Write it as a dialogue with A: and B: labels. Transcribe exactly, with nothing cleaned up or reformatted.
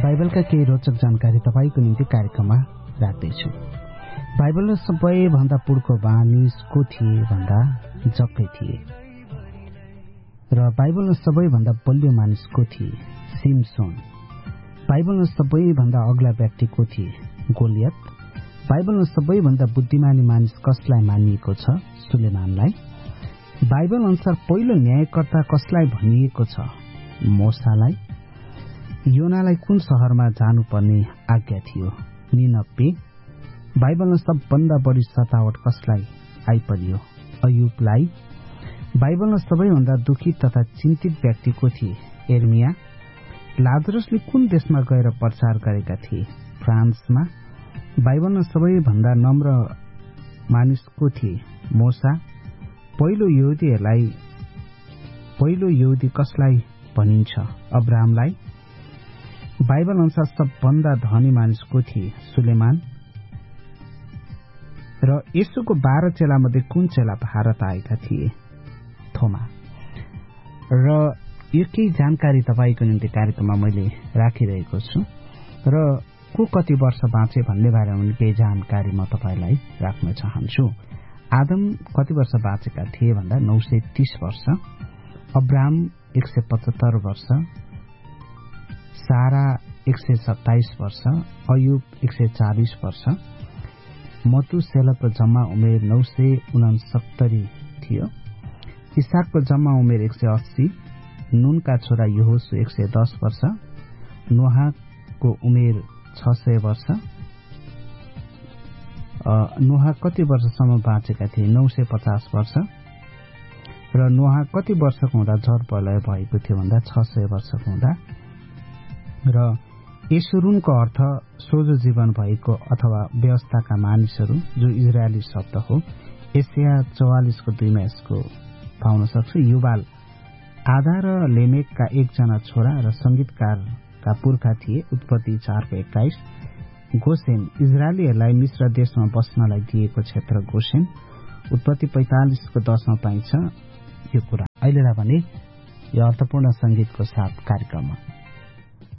A: बाइबलका केही रोचक जानकारी तपाईको निम्ति कार्यक्रममा राख्दैछु। बाइबलमा सबैभन्दा पुर्खो मानिस को थिए भन्दा जक्कै थिए र बाइबलमा सबैभन्दा बलियो मानिस को थिए? सिमसोन। बाइबलमा सबैभन्दा अग्ला व्यक्ति को थिए? गोलियत। बाइबलमा सबैभन्दा बुद्धिमानी मानिस कसलाई मानिएको छ? सुलेमानलाई। बाइबल अनुसार पहिलो न्यायकर्ता कसलाई भनिएको छ? मोसालाई। योनालाई कुन शहरमा जानुपर्ने आज्ञा थियो? निनब्बे। बाइबलमा सबभन्दा बढी सतावट कसलाई आइपरियो? अयुबलाई। बाइबलमा सबैभन्दा दुखी तथा चिन्तित व्यक्ति को थिए? एर्मिया। लाजरसले कुन देशमा गएर प्रचार गरेका थिए? फ्रान्समा। बाइबलमा सबैभन्दा नम्र मानिस को थिए? मोसा। पहिलो यहुदीहरूलाई पहिलो यहुदी कसलाई भनिन्छ? अब्राहमलाई। बाइबल अनुसार सबभन्दा धनी मानिस को थिए? सुलेमान। र येशूको बाह्र चेला मध्ये कुन चेला भारत आएका थिए? थोमा। र यो केही जानकारी तपाईको निम्ति कार्यक्रममा मैले राखिरहेको छु र को कति वर्ष बाँचे भन्ने बारेमा केही जानकारी म तपाईलाई राख्न चाहन्छु। आदम कति वर्ष बाँचेका थिए भन्दा नौ सय तीस वर्ष, अब्राहम एक सय पचहत्तर वर्ष, सारा एक सय सत्ताइस वर्ष, अयुब एक सय चालीस वर्ष, मतुसेलहको जम्मा उमेर नौ सय उनसत्तरी थियो, इसाकको जम्मा उमेर एक सय अस्सी, नूनका छोरा यहोशू एक सय दस वर्ष, नोहाको उमेर छ सय वर्ष। नोहा कति वर्षसम्म बाँचेका थिए? नौ सय पचास वर्ष। र नोहा कति वर्षको हुँदा जल प्रलय भएको थियो भन्दा छ सय वर्षको हुँदा। र येशुरुनको अर्थ सोझो जीवन भएको अथवा व्यवस्थाका मानिसहरू, जो इजरायली शब्द हो। एशिया चौवालिसको दुईमा यसको पाउन सक्छु। युबाल आधा र लेमेकका एकजना छोरा र संगीतकारका पुर्खा थिए। उत्पत्ति चारको एक्काइस। गोसेन इजरायलीहरूलाई मिश्र देशमा बस्नलाई दिएको क्षेत्र गोसेन। उत्पत्ति पैंतालिसको दसमा पाइन्छ यो कुरा। अहिलेलाई भने यो अर्थपूर्ण संगीतको साथ कार्यक्रममा